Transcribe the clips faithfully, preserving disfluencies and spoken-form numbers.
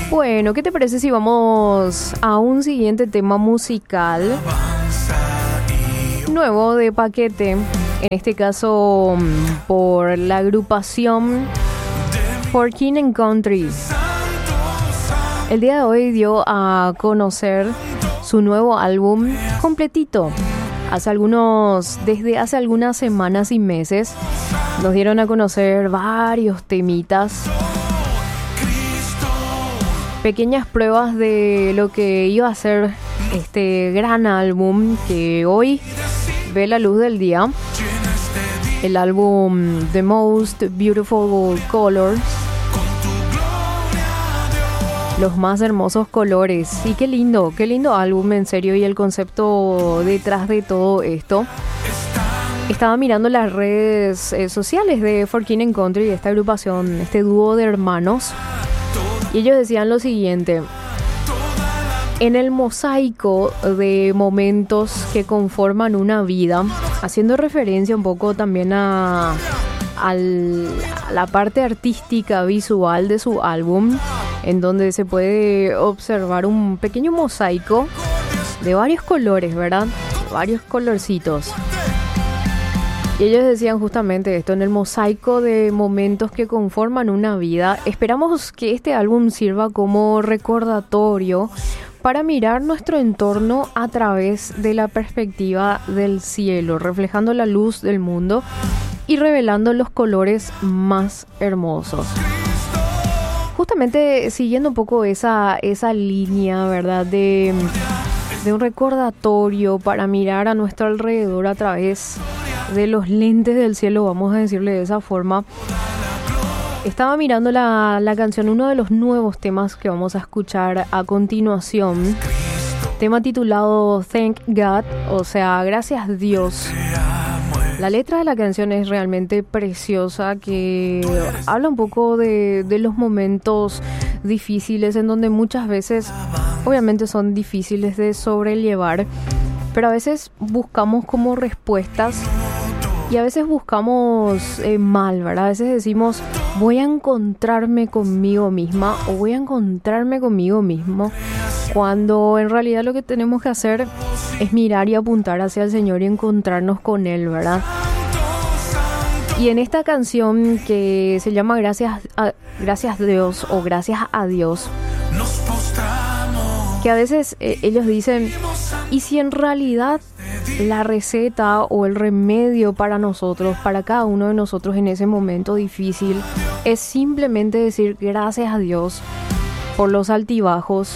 Bueno, ¿qué te parece si vamos a un siguiente tema musical nuevo de paquete? En este caso por la agrupación For King and Country. El día de hoy dio a conocer su nuevo álbum completito. Hace algunos, desde hace algunas semanas y meses nos dieron a conocer varios temitas. Pequeñas pruebas de lo que iba a ser este gran álbum que hoy ve la luz del día. El álbum The Most Beautiful Colors. Los más hermosos colores. Y qué lindo, qué lindo álbum, en serio. Y el concepto detrás de todo esto. Estaba mirando las redes eh, sociales de For King and Country, esta agrupación, este dúo de hermanos. Y ellos decían lo siguiente: en el mosaico de momentos que conforman una vida, haciendo referencia un poco también a, al, a la parte artística visual de su álbum, en donde se puede observar un pequeño mosaico de varios colores, ¿verdad? Varios colorcitos. Y ellos decían justamente esto: en el mosaico de momentos que conforman una vida, esperamos que este álbum sirva como recordatorio para mirar nuestro entorno a través de la perspectiva del cielo, reflejando la luz del mundo y revelando los colores más hermosos. Justamente siguiendo un poco esa, esa línea, ¿verdad? De, de un recordatorio para mirar a nuestro alrededor a través de los lentes del cielo, vamos a decirle de esa forma. Estaba mirando la, la canción, uno de los nuevos temas que vamos a escuchar a continuación, tema titulado Thank God, o sea, gracias Dios. La letra de la canción es realmente preciosa, que habla un poco de, de los momentos difíciles, en donde muchas veces, obviamente son difíciles de sobrellevar, pero a veces buscamos como respuestas y a veces buscamos eh, mal, ¿verdad? A veces decimos, voy a encontrarme conmigo misma o voy a encontrarme conmigo mismo, cuando en realidad lo que tenemos que hacer es mirar y apuntar hacia el Señor y encontrarnos con Él, ¿verdad? Y en esta canción que se llama Gracias a, Gracias Dios o Gracias a Dios, que a veces eh, ellos dicen, ¿y si en realidad la receta o el remedio para nosotros, para cada uno de nosotros en ese momento difícil, es simplemente decir gracias a Dios por los altibajos?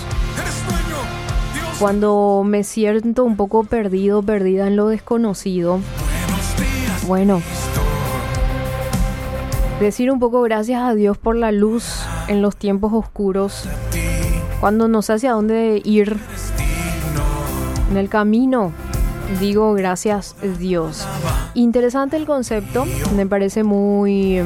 Cuando me siento un poco perdido, perdida en lo desconocido, bueno, decir un poco gracias a Dios por la luz en los tiempos oscuros, cuando no sé hacia dónde ir en el camino, digo gracias Dios. Interesante el concepto, me parece muy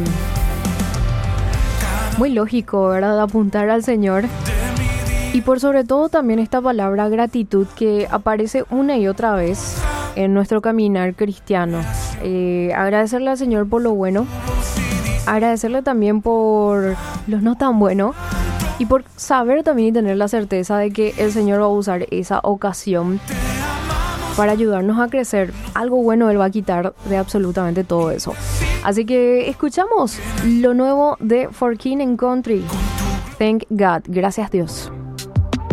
muy lógico, ¿verdad? Apuntar al Señor. Y por sobre todo también esta palabra gratitud, que aparece una y otra vez en nuestro caminar cristiano. Eh, agradecerle al Señor por lo bueno, agradecerle también por lo no tan bueno, y por saber también y tener la certeza de que el Señor va a usar esa ocasión para ayudarnos a crecer. Algo bueno Él va a quitar de absolutamente todo eso. Así que escuchamos lo nuevo de For King and Country. Thank God. Gracias Dios.